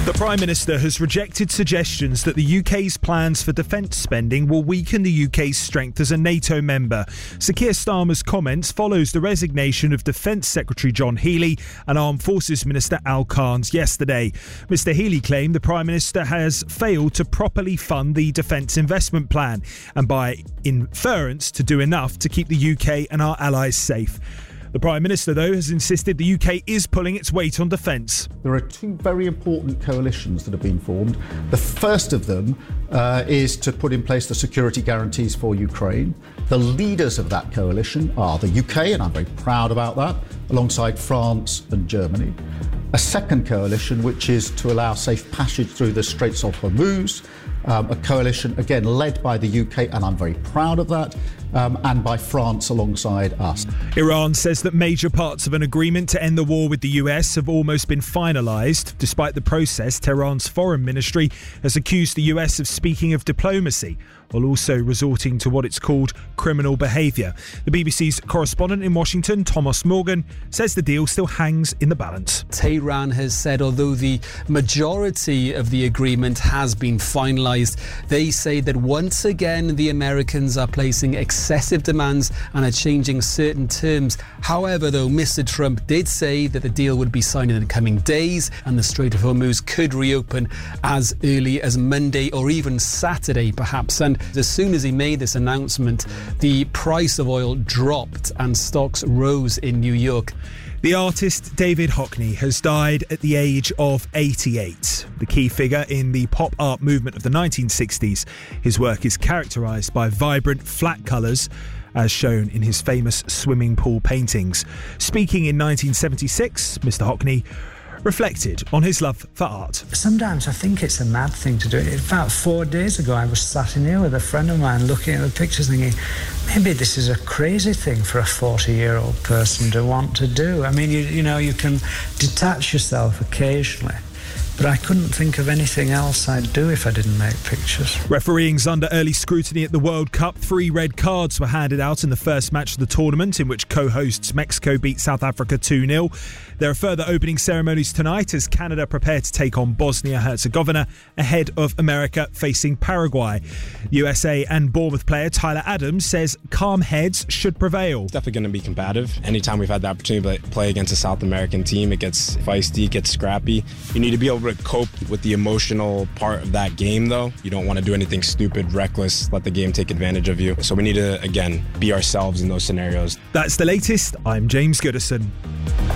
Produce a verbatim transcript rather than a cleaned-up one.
The Prime Minister has rejected suggestions that the U K's plans for defence spending will weaken the U K's strength as a NATO member. Sir Keir Starmer's comments follows the resignation of Defence Secretary John Healey and Armed Forces Minister Al Carnes yesterday. Mr Healey claimed the Prime Minister has failed to properly fund the Defence Investment Plan and by inference to do enough to keep the U K and our allies safe. The Prime Minister, though, has insisted the U K is pulling its weight on defence. There are two very important coalitions that have been formed. The first of them uh, is to put in place the security guarantees for Ukraine. The leaders of that coalition are the U K, and I'm very proud about that, alongside France and Germany. A second coalition, which is to allow safe passage through the Straits of Hormuz, um, a coalition, again, led by the U K, and I'm very proud of that, um, and by France alongside us. Iran says that major parts of an agreement to end the war with the U S have almost been finalised. Despite the process, Tehran's foreign ministry has accused the U S of speaking of diplomacy, while also resorting to what it's called criminal behaviour. The B B C's correspondent in Washington, Thomas Morgan, says the deal still hangs in the balance. Tehran has said although the majority of the agreement has been finalised, they say that once again the Americans are placing excessive demands and are changing certain terms. However, though, Mister Trump did say that the deal would be signed in the coming days and the Strait of Hormuz could reopen as early as Monday or even Saturday perhaps. And as soon as he made this announcement, the price of oil dropped and stocks rose in New York. The artist David Hockney has died at the age of eighty-eight. The key figure in the pop art movement of the nineteen sixties, his work is characterised by vibrant, flat colours, as shown in his famous swimming pool paintings. Speaking in nineteen seventy-six, Mister Hockney reflected on his love for art. Sometimes I think it's a mad thing to do. In fact, four days ago I was sat in here with a friend of mine looking at the pictures thinking, maybe this is a crazy thing for a forty-year-old person to want to do. I mean, you, you know, you can detach yourself occasionally, but I couldn't think of anything else I'd do if I didn't make pictures. Refereeing's under early scrutiny at the World Cup. Three red cards were handed out in the first match of the tournament, in which co-hosts Mexico beat South Africa two nil. There are further opening ceremonies tonight as Canada prepare to take on Bosnia-Herzegovina ahead of America facing Paraguay. U S A and Bournemouth player Tyler Adams says calm heads should prevail. It's definitely going to be combative. Anytime we've had the opportunity to play against a South American team, it gets feisty, it gets scrappy. You need to be able to cope with the emotional part of that game, though. You don't want to do anything stupid, reckless, let the game take advantage of you. So we need to, again, be ourselves in those scenarios. That's the latest. I'm James Goodison.